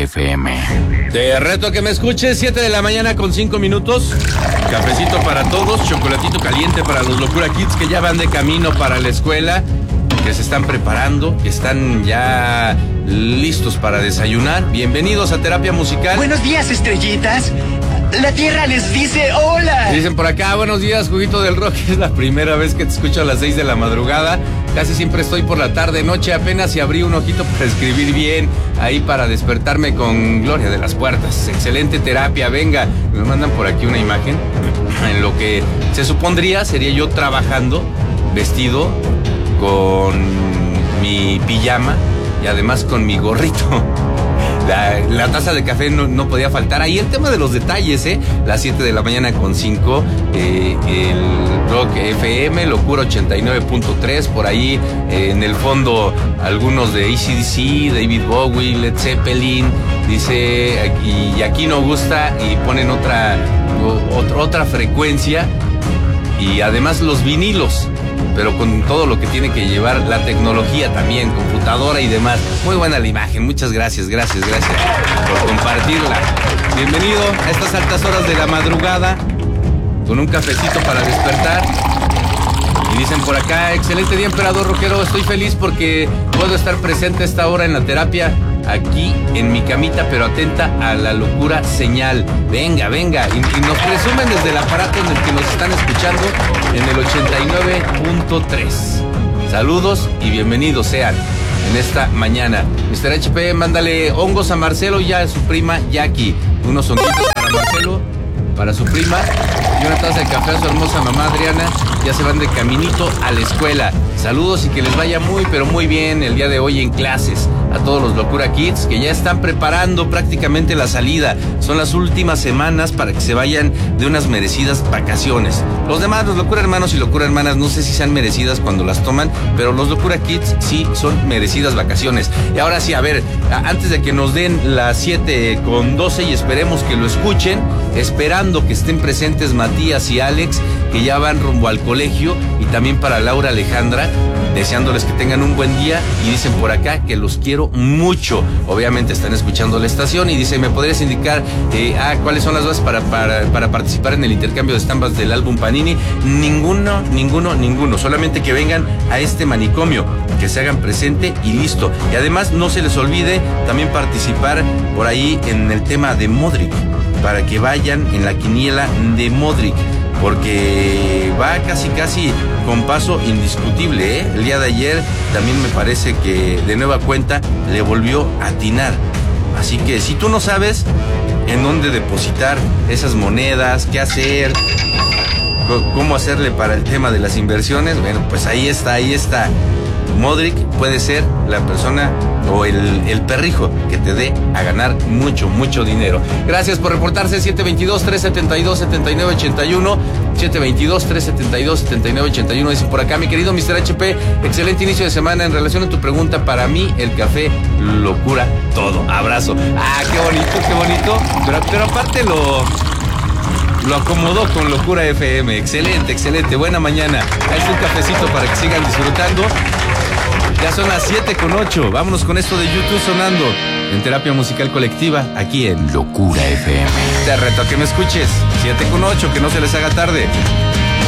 FM. Te reto a que me escuches, 7 de la mañana con 5 minutos. Cafecito para todos, chocolatito caliente para los Locura Kids que ya van de camino para la escuela, que se están preparando, que están ya listos para desayunar. Bienvenidos a Terapia Musical. Buenos días, estrellitas. La tierra les dice hola. Dicen por acá, buenos días, Juguito del Rock. Es la primera vez que te escucho a las 6 de la madrugada. Casi siempre estoy por la tarde, noche. Apenas si abrí un ojito para escribir bien, ahí para despertarme con Gloria de las Puertas. Excelente terapia, venga. Me mandan por aquí una imagen en lo que se supondría sería yo trabajando, vestido con mi pijama y además con mi gorrito. La taza de café no podía faltar. Ahí el tema de los detalles, las 7 de la mañana con 5, el Rock FM, Locura 89.3, por ahí en el fondo algunos de AC/DC, David Bowie, Led Zeppelin, dice, y aquí no gusta, y ponen otra frecuencia, y además los vinilos, pero con todo lo que tiene que llevar la tecnología también, computadora y demás. Muy buena la imagen, muchas gracias por compartirla. Bienvenido a estas altas horas de la madrugada, con un cafecito para despertar. Y dicen por acá, excelente día, emperador rockero, estoy feliz porque puedo estar presente a esta hora en la terapia, aquí en mi camita, pero atenta a la locura señal. Venga, y nos presumen desde el aparato en el que nos están escuchando en el 89.3. Saludos y bienvenidos sean en esta mañana. Mr. HP, mándale hongos a Marcelo y a su prima Jackie. Unos honguitos para Marcelo, para su prima, y una taza de café a su hermosa mamá Adriana. Ya se van de caminito a la escuela. Saludos y que les vaya muy, pero muy bien el día de hoy en clases. A todos los Locura Kids que ya están preparando prácticamente la salida. Son las últimas semanas para que se vayan de unas merecidas vacaciones. Los demás, los Locura Hermanos y Locura Hermanas, no sé si sean merecidas cuando las toman, pero los Locura Kids sí son merecidas vacaciones. Y ahora sí, a ver, antes de que nos den las 7:12 y esperemos que lo escuchen, esperando que estén presentes Matías y Alex, que ya van rumbo al colegio, y también para Laura Alejandra, deseándoles que tengan un buen día, y dicen por acá que los quiero mucho. Obviamente están escuchando la estación y dicen, ¿me podrías indicar cuáles son las bases para participar en el intercambio de estampas del álbum Panini? Ninguno, solamente que vengan a este manicomio, que se hagan presente y listo. Y además no se les olvide también participar por ahí en el tema de Modric, para que vayan en la quiniela de Modric, porque va casi con paso indiscutible, El día de ayer también me parece que de nueva cuenta le volvió a atinar. Así que si tú no sabes en dónde depositar esas monedas, qué hacer, cómo hacerle para el tema de las inversiones, bueno, pues ahí está. Modric puede ser la persona o el perrijo que te dé a ganar mucho dinero. Gracias por reportarse. 722-372-7981, 722-372-7981. Dicen por acá, mi querido Mr. HP, excelente inicio de semana. En relación a tu pregunta, para mí el café lo cura todo. Abrazo. Qué bonito. Pero aparte lo acomodó con Locura FM. Excelente. Buena mañana. Ahí está un cafecito para que sigan disfrutando. Ya son las 7:08. Vámonos con esto de YouTube sonando en Terapia Musical Colectiva, aquí en Locura FM. Te reto a que me escuches. 7:08, que no se les haga tarde.